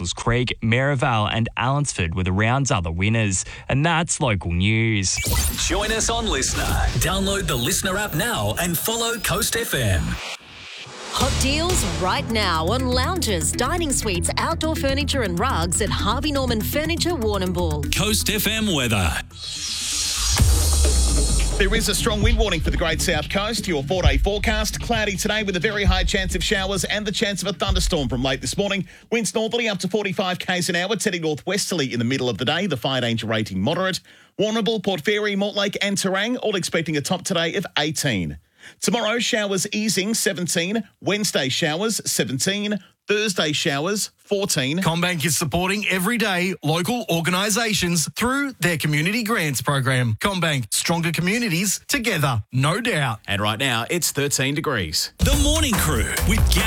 Mussells Creek, Maryvale and Allansford were the round's other winners. And that's local news. Join us on Listener. Download the Listener app now and follow Coast FM. Hot deals right now on lounges, dining suites, outdoor furniture and rugs at Harvey Norman Furniture, Warrnambool. Coast FM weather. There is a strong wind warning for the Great South Coast. Your 4-day forecast. Cloudy today with a very high chance of showers and the chance of a thunderstorm from late this morning. Winds northerly up to 45 k's an hour, heading northwesterly in the middle of the day. The fire danger rating moderate. Warrnambool, Port Fairy, Mortlake and Terang all expecting a top today of 18. Tomorrow, showers easing, 17. Wednesday, showers, 17. Thursday, showers, 14. CommBank is supporting everyday local organisations through their community grants program. CommBank, stronger communities together, no doubt. And right now, it's 13 degrees. The Morning Crew with